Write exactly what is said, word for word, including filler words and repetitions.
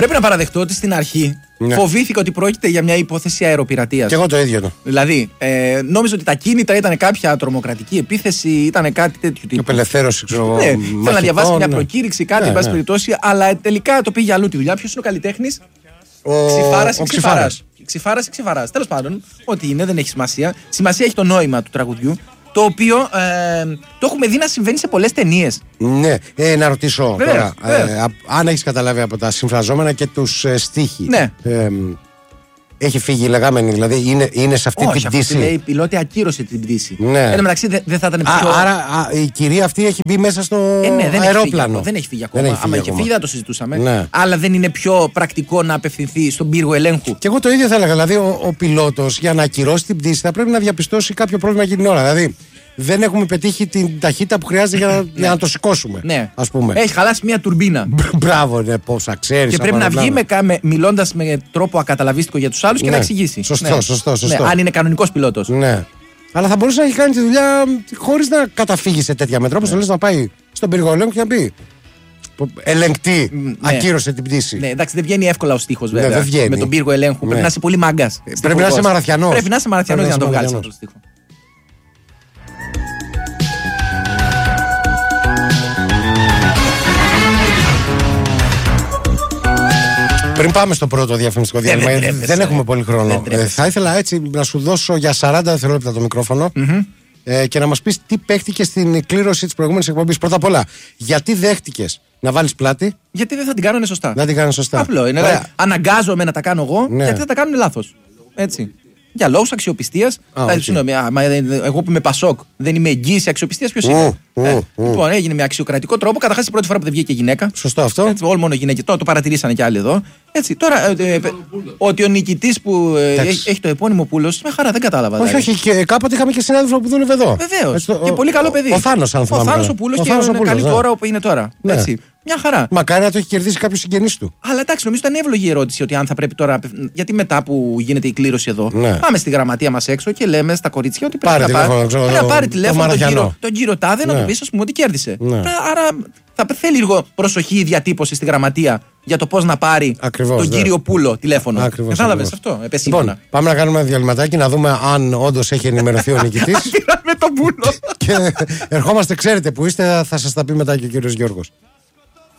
Πρέπει να παραδεχτώ ότι στην αρχή ναι. φοβήθηκα ότι πρόκειται για μια υπόθεση αεροπειρατείας. Και εγώ το ίδιο. Ναι. Δηλαδή, ε, νόμιζα ότι τα κίνητρα ήταν κάποια τρομοκρατική επίθεση, ήταν κάτι τέτοιο τύπου. Απελευθέρωση, ξέρω εγώ. Ναι, θέλω να διαβάσει μια ναι. προκήρυξη, κάτι, ναι, εν πάση ναι. περιπτώσει, αλλά τελικά το πήγε αλλού τη δουλειά. Ποιος είναι ο καλλιτέχνης? Ο Ξηφάρας ή ο Ξηφάρας. Ξηφάρας ή Ξηφάρας. Τέλος πάντων, ό,τι είναι, δεν έχει σημασία. Σημασία έχει το νόημα του τραγουδιού. Το οποίο ε, το έχουμε δει να συμβαίνει σε πολλές ταινίες. Ναι, ε, να ρωτήσω Βεβαίως, τώρα. βεβαίως. Ε, αν έχεις καταλάβει από τα συμφραζόμενα και τους ε, στίχοι. Ναι. Ε, έχει φύγει η λεγάμενη, δηλαδή είναι, είναι σε αυτή Όχι, την πτήση. Όχι, λέει η πιλότη ακύρωσε την πτήση. Ναι. Εν τω μεταξύ δεν δε θα ήταν πιο. Α, άρα α, η κυρία αυτή έχει μπει μέσα στο ε, ναι, δεν αερόπλανο. Έχει δεν έχει φύγει ακόμα. Δεν έχει φύγει Άμα ακόμα. είχε φύγει θα το συζητούσαμε. Ναι. Αλλά δεν είναι πιο πρακτικό να απευθυνθεί στον πύργο ελέγχου. Και εγώ το ίδιο θα έλεγα. Δηλαδή, ο, ο πιλότος για να ακυρώσει την πτήση θα πρέπει να διαπιστώσει κάποιο πρόβλημα εκείνη την ώρα. Δηλαδή, δεν έχουμε πετύχει την ταχύτητα που χρειάζεται για, να, για να το σηκώσουμε. Ναι. Ας πούμε. Έχει χαλάσει μια τουρμπίνα. Μπράβο, ναι, πόσα ξέρεις. Και πρέπει να βγει με, με, μιλώντας με τρόπο ακαταλαβίστικο για τους άλλους και ναι. να εξηγήσει. Σωστό, ναι. σωστό, σωστό. Ναι, αν είναι κανονικός πιλότος. Ναι. Αλλά θα μπορούσε να έχει κάνει τη δουλειά χωρίς να καταφύγει σε τέτοια μέτρα. Όπως το λες, να πάει στον πύργο ελέγχου και να πει. Ελεγκτή, ναι. ακύρωσε την πτήση. Ναι, εντάξει, δεν βγαίνει εύκολα ο στίχος βέβαια. Ναι, δεν βγαίνει. Με τον πύργο ελέγχου. Ναι. Πρέπει να είσαι πολύ μάγκας. Πρέπει να είσαι μαραθιανός. Πρέπει να είσαι μαραθιανός για να το βγάλεις αυτό το στίχο. Πριν πάμε στο πρώτο διαφημιστικό διάλειμμα, δεν, δεν, δεν έχουμε πολύ χρόνο. Ε, θα ήθελα έτσι να σου δώσω για σαράντα δευτερόλεπτα το μικρόφωνο mm-hmm. ε, και να μας πεις τι παίχτηκε στην κλήρωση της προηγούμενης εκπομπής. Πρώτα απ' όλα, γιατί δέχτηκες να βάλεις πλάτη? Γιατί δεν θα την κάνουν σωστά. Δεν την κάνουν σωστά. Απλό είναι. Δηλαδή, αναγκάζομαι να τα κάνω εγώ, ναι. γιατί θα τα κάνουν λάθος. Έτσι. Για λόγους αξιοπιστίας. Δηλαδή, συγγνώμη, εγώ που είμαι Πασόκ, δεν είμαι εγγύηση αξιοπιστίας, ποιος είναι? Mm, ε, mm, λοιπόν, έγινε με αξιοκρατικό τρόπο. Καταρχάς, την πρώτη φορά που δεν βγήκε γυναίκα. Σωστό αυτό. Έτσι, όλοι μόνο γυναίκες. Τώρα το παρατηρήσανε κι άλλοι εδώ. Έτσι, τώρα, ε, ε, ότι ο νικητής που ε, έχει, έχει το επώνυμο Πούλος, με χαρά δεν κατάλαβα. Όχι, δηλαδή. όχι, και κάποτε είχαμε και συνάδελφο που δούλευε εδώ. Βεβαίως. Και πολύ καλό παιδί. Ο Θάνος, αν θυμάμαι. Ο Θάνος ο Πούλος και είναι καλή τώρα όπου είναι τώρα. Έτσι. Μια χαρά. Μακάρι να το έχει κερδίσει κάποιο συγγενής του. Αλλά εντάξει, νομίζω ήταν εύλογη η ερώτηση ότι αν θα πρέπει τώρα. Γιατί μετά που γίνεται η κλήρωση εδώ, ναι. πάμε στη γραμματεία μας έξω και λέμε στα κορίτσια ότι πρέπει πάρε να, τηλέφωνο, πάρει, ξέρω, πρέπει το, να πάρει τηλέφωνο τον κύριο, τον κύριο Τάδε, ναι. να του πει, α πούμε, ότι κέρδισε. Ναι. Άρα θα θέλει λίγο προσοχή η διατύπωση στη γραμματεία για το πώς να πάρει ακριβώς, τον ναι. κύριο Πούλο τηλέφωνο. Κατάλαβες αυτό. Επεσήμωνα. Λοιπόν, πάμε να κάνουμε ένα διαλυματάκι να δούμε αν όντως έχει ενημερωθεί ο νικητής. Με τον Πούλο. Και ερχόμαστε, ξέρετε που είστε, θα σας τα πει μετά και ο κύριος Γιώργος.